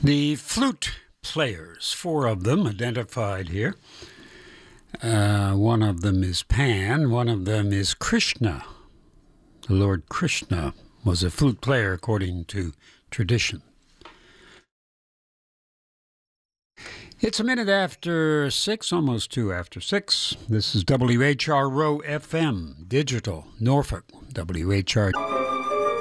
The flute players, four of them identified here. One of them is Pan, one of them is Krishna. The Lord Krishna was a flute player according to tradition. It's a minute after 6, almost 2 after 6. This is WHRO FM, Digital, Norfolk, WHR.